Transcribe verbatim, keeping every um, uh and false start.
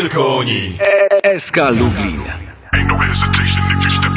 tylko oni. S K Lublin. Ain't no hesitation if you step